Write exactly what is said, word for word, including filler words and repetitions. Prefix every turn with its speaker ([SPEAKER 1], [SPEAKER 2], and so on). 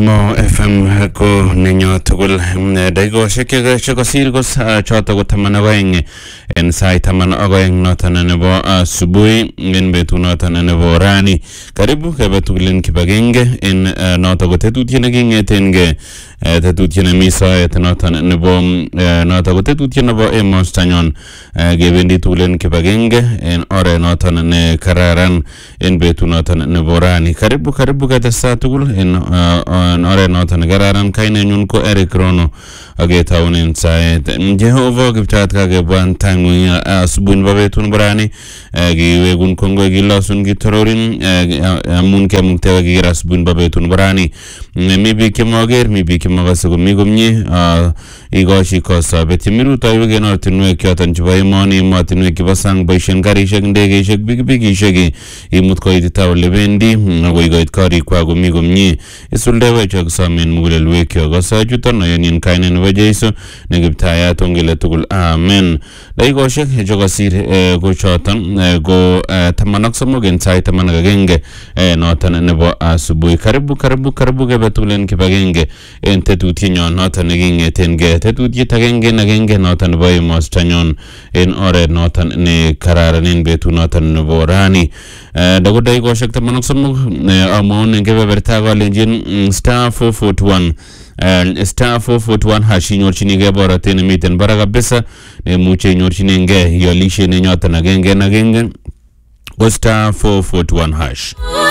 [SPEAKER 1] Mo F M ko ninyo tugul daigo sheke sheko sirgos choto ko tamana goeng en sai tamana goeng notana nebo asubuhi ngin betu notana nebo rani karibu ke betulin kibagenge en nota ko tetutien gingetenge tetutien miso et notana nebo nota ko tetutien nebo emos tanyon gebendi tulen kibagenge en ore notana ne kararan en betu notana nebo rani karibu karibu ka tesa tugul en ore notan gararan kaine nyun ko Eric Rono age taunin saet Jehova gibchat ka ge ban tangu asbun babetun brani gi wegun kongo gi lasun gi tororin amun ke mun te gi rasbun babetun brani mi bi ke mager mi bi ke magasu mi gumni igoshi ko sabet miru tayu ge nortin we kyatan jwai moni matin we kibasang baishen gari shek ndege shek big big shegi imut ko idita lebendi go igoit kari kwa gumi gumni isulde we chak samin mugulel we kyo go sa jutan yanin kainen we jesu negibtaya tongile tugul amen dai go shek joga sir go chotan go tamanak samogen sai tamanaga genge notan nebo asubuhi karibu karibu karibu ge betulen kibagenge en tetutinyo notan ginge tenge tetuti tagenge nagenge notan boy mostanyon en ore notan ne kararanin betu notan nebo rani dago dai go shek tamanak samog amon ngebe bertago lenjin star four forty-one Uh, star four forty-one hashi nyorchini ge bora tene miten bara kabisa ne muche nyorchini nge yolishe ne nyota na genge na genge go star four forty-one hash.